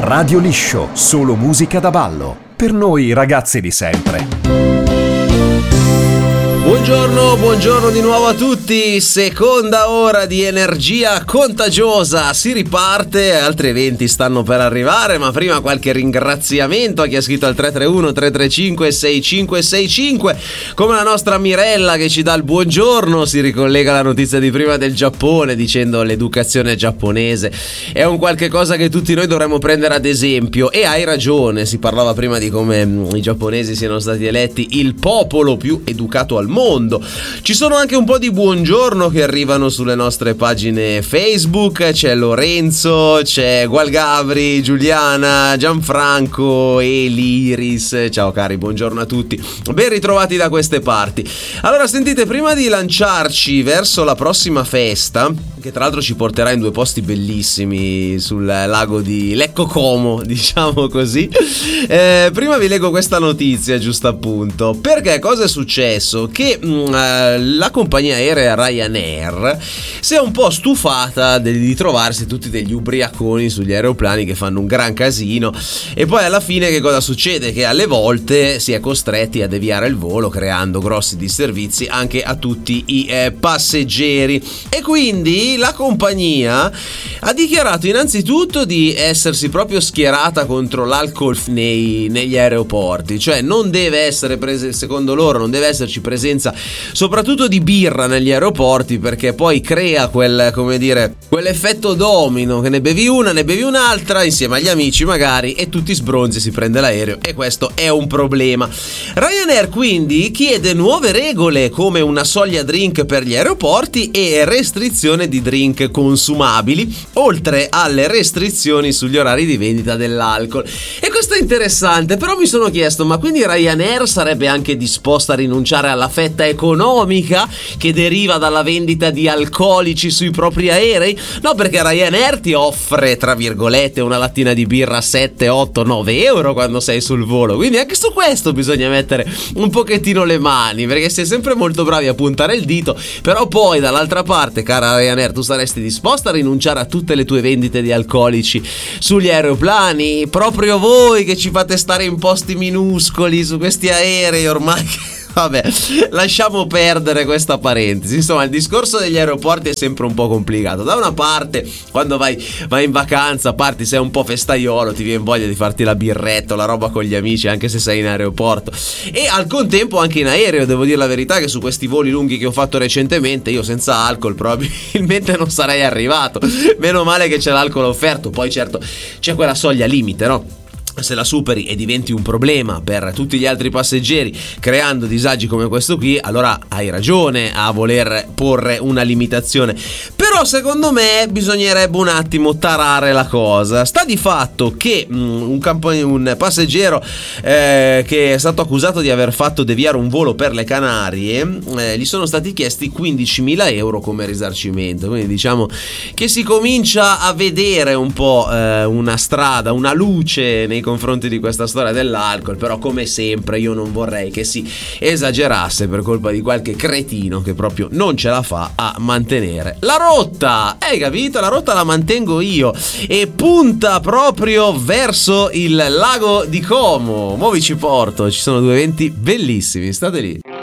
Radio Liscio, solo musica da ballo. Per noi ragazzi di sempre. Buongiorno di nuovo a tutti, seconda ora di energia contagiosa, si riparte, altri eventi stanno per arrivare, ma prima qualche ringraziamento a chi ha scritto al 331-335-6565, come la nostra Mirella che ci dà il buongiorno, si ricollega alla notizia di prima del Giappone dicendo l'educazione giapponese è un qualche cosa che tutti noi dovremmo prendere ad esempio, e hai ragione, si parlava prima di come i giapponesi siano stati eletti il popolo più educato al mondo. Ci sono anche un po' di buongiorno che arrivano sulle nostre pagine Facebook, c'è Lorenzo, c'è Gualgabri, Giuliana, Gianfranco, Eliris, ciao cari, buongiorno a tutti, ben ritrovati da queste parti. Allora sentite, prima di lanciarci verso la prossima festa, che tra l'altro ci porterà in due posti bellissimi sul lago di Lecco Como, diciamo così, prima vi leggo questa notizia giusto appunto, perché cosa è successo? Che la compagnia aerea Ryanair si è un po' stufata di trovarsi tutti degli ubriaconi sugli aeroplani che fanno un gran casino, e poi alla fine che cosa succede? Che alle volte si è costretti a deviare il volo, creando grossi disservizi anche a tutti i passeggeri, e quindi la compagnia ha dichiarato innanzitutto di essersi proprio schierata contro l'alcol negli aeroporti, cioè non deve essere secondo loro non deve esserci presenza soprattutto di birra negli aeroporti, perché poi crea quell'effetto domino, che ne bevi una, ne bevi un'altra insieme agli amici magari e tutti sbronzi, si prende l'aereo, e questo è un problema. Ryanair quindi chiede nuove regole come una soglia drink per gli aeroporti e restrizione di drink consumabili, oltre alle restrizioni sugli orari di vendita dell'alcol. E questo è interessante, però mi sono chiesto, ma quindi Ryanair sarebbe anche disposta a rinunciare alla fetta economica che deriva dalla vendita di alcolici sui propri aerei? No, perché Ryanair ti offre, tra virgolette, una lattina di birra a 7, 8, 9 euro quando sei sul volo, quindi anche su questo bisogna mettere un pochettino le mani, perché si è sempre molto bravi a puntare il dito, però poi dall'altra parte, cara Ryanair, tu saresti disposta a rinunciare a tutte le tue vendite di alcolici sugli aeroplani? Proprio voi che ci fate stare in posti minuscoli su questi aerei ormai. Vabbè, lasciamo perdere questa parentesi. Insomma, il discorso degli aeroporti è sempre un po' complicato. Da una parte, quando vai in vacanza, parti, sei un po' festaiolo, ti viene voglia di farti la birretta, la roba con gli amici, anche se sei in aeroporto. E al contempo anche in aereo, devo dire la verità che su questi voli lunghi che ho fatto recentemente, io senza alcol probabilmente non sarei arrivato. Meno male che c'è l'alcol offerto. Poi certo, c'è quella soglia limite, no? Se la superi e diventi un problema per tutti gli altri passeggeri, creando disagi come questo qui, allora hai ragione a voler porre una limitazione. Però secondo me bisognerebbe un attimo tarare la cosa. Sta di fatto che un passeggero che è stato accusato di aver fatto deviare un volo per le Canarie, gli sono stati chiesti 15.000 euro come risarcimento. Quindi diciamo che si comincia a vedere un po' una strada, una luce nei confronti di questa storia dell'alcol. Però come sempre io non vorrei che si esagerasse per colpa di qualche cretino che proprio non ce la fa a mantenere la rotta. Hai capito? La rotta la mantengo io e punta proprio verso il lago di Como. Mo vi ci porto, ci sono due eventi bellissimi, state lì.